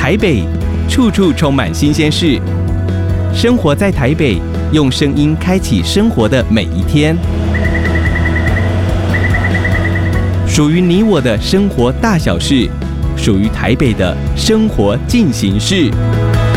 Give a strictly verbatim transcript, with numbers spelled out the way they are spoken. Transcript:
台北，处处充满新鲜事。生活在台北，用声音开启生活的每一天。属于你我的生活大小事，属于台北的生活进行式。